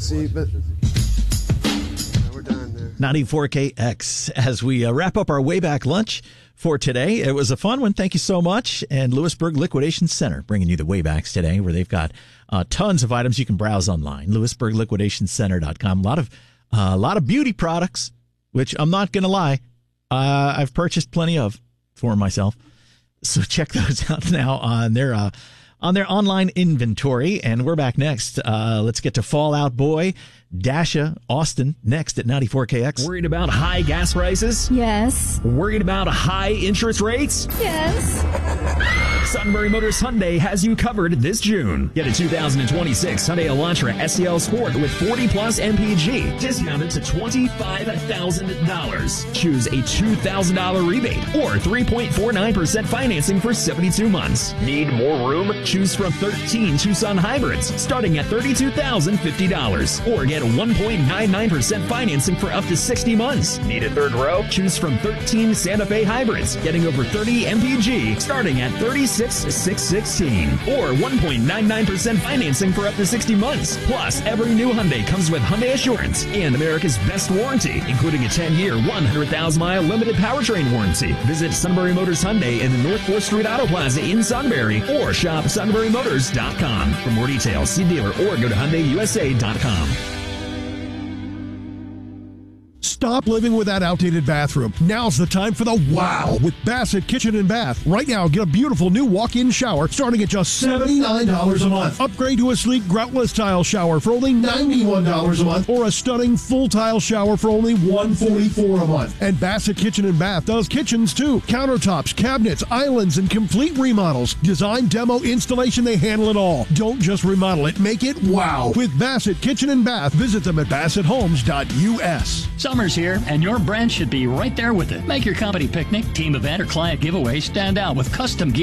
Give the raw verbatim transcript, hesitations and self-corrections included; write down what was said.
See, but no, we're done there. ninety-four K X. As we uh, wrap up our way back lunch for today, it was a fun one. Thank you so much. And Lewisburg Liquidation Center bringing you the Waybacks today, where they've got uh, tons of items you can browse online. Lewisburg Liquidation Center dot com. A lot of uh, a lot of beauty products, which I'm not going to lie, uh, I've purchased plenty of for myself. So check those out now on their uh, on their online inventory. And we're back next. Uh, let's get to Fallout Boy, Dasha Austin, next at ninety-four K X. Worried about high gas prices? Yes. Worried about high interest rates? Yes. Sunbury Motors Hyundai has you covered this June. Get a two thousand twenty-six Hyundai Elantra S E L Sport with forty plus M P G, discounted to twenty-five thousand dollars. Choose a two thousand dollars rebate or three point four nine percent financing for seventy-two months. Need more room? Choose from thirteen Tucson hybrids starting at thirty-two thousand fifty dollars or get one point nine nine percent financing for up to sixty months. Need a third row? Choose from thirteen Santa Fe hybrids getting over thirty M P G starting at thirty-six thousand six hundred sixteen or one point nine nine percent financing for up to sixty months. Plus, every new Hyundai comes with Hyundai Assurance and America's best warranty, including a ten-year, one hundred thousand mile limited powertrain warranty. Visit Sunbury Motors Hyundai in the North fourth Street Auto Plaza in Sunbury or shop sunbury motors dot com. For more details, see dealer or go to hyundai u s a dot com. Stop living with that outdated bathroom. Now's the time for the wow with Bassett Kitchen and Bath. Right now, get a beautiful new walk-in shower starting at just seventy-nine dollars a month. Upgrade to a sleek groutless tile shower for only ninety-one dollars a month, or a stunning full tile shower for only one hundred forty-four dollars a month. And Bassett Kitchen and Bath does kitchens too. Countertops, cabinets, islands, and complete remodels. Design, demo, installation, they handle it all. Don't just remodel it, make it wow. With Bassett Kitchen and Bath, visit them at bassett homes dot u s. Summer's here, and your brand should be right there with it. Make your company picnic, team event, or client giveaway stand out with custom gear